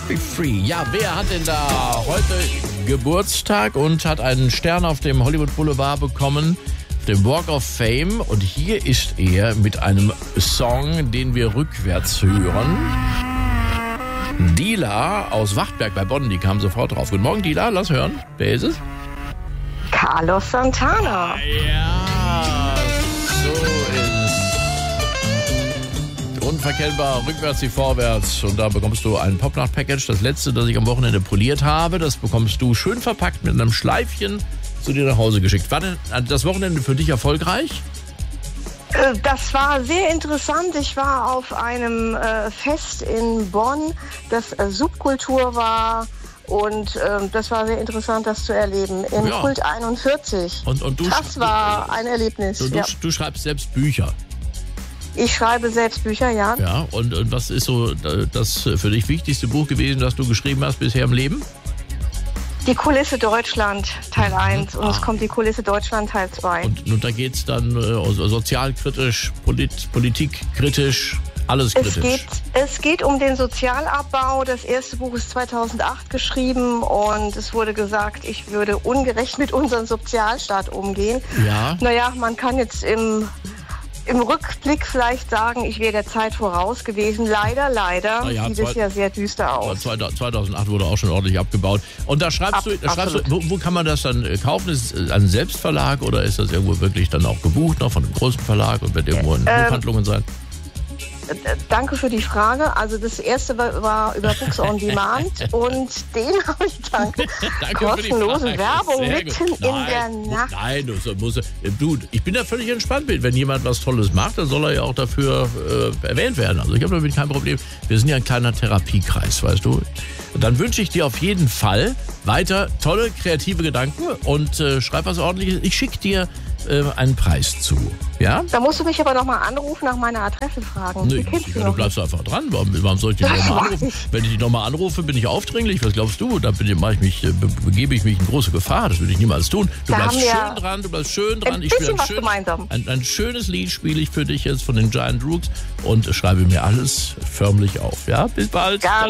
Be Free. Ja, wer hat denn da heute Geburtstag und hat einen Stern auf dem Hollywood Boulevard bekommen, auf dem Walk of Fame? Und hier ist er mit einem Song, den wir rückwärts hören. Dila aus Wachtberg bei Bonn, die kam sofort drauf. Guten Morgen, Dila, lass hören. Wer ist es? Carlos Santana. Ja, so ist unverkennbar, rückwärts wie vorwärts. Und da bekommst du ein Popnacht-Package, das letzte, das ich am Wochenende poliert habe. Das bekommst du schön verpackt mit einem Schleifchen zu dir nach Hause geschickt. War denn das Wochenende für dich erfolgreich? Das war sehr interessant. Ich war auf einem Fest in Bonn, das Subkultur war. Und das war sehr interessant, das zu erleben. Im Kult 41. Und du das war ein Erlebnis. Du schreibst selbst Bücher. Ich schreibe selbst Bücher, ja. Ja, und was ist so das für dich wichtigste Buch gewesen, das du geschrieben hast bisher im Leben? Die Kulisse Deutschland, Teil 1. Und es kommt die Kulisse Deutschland, Teil 2. Und da geht es dann sozialkritisch, politikkritisch, alles kritisch. Es geht um den Sozialabbau. Das erste Buch ist 2008 geschrieben und es wurde gesagt, ich würde ungerecht mit unserem Sozialstaat umgehen. Ja. Naja, man kann jetzt im Rückblick vielleicht sagen, ich wäre der Zeit voraus gewesen. Leider sieht es ja sehr düster aus. 2008 wurde auch schon ordentlich abgebaut. Und da schreibst du, wo kann man das dann kaufen? Ist es ein Selbstverlag oder ist das irgendwo wirklich dann auch gebucht, noch von einem großen Verlag und wird irgendwo in Buchhandlungen sein? Danke für die Frage. Also das erste war über Books on Demand und den habe ich dank kostenlose Werbung mitten in der Nacht. Nein, ich bin da völlig entspannt mit. Wenn jemand was Tolles macht, dann soll er ja auch dafür erwähnt werden. Also ich habe damit kein Problem. Wir sind ja ein kleiner Therapiekreis, weißt du. Und dann wünsche ich dir auf jeden Fall weiter tolle, kreative Gedanken und schreib was Ordentliches. Ich schicke dir einen Preis zu. Ja? Da musst du mich aber nochmal anrufen, nach meiner Adresse fragen. Nee, du bleibst einfach dran. Warum soll ich dich nochmal anrufen? Wenn ich dich nochmal anrufe, bin ich aufdringlich. Was glaubst du? Da begebe ich mich in große Gefahr. Das würde ich niemals tun. Du bleibst schön dran. Ich spiele ein schönes Lied spiele ich für dich jetzt von den Giant Rooks und schreibe mir alles förmlich auf. Ja? Bis bald.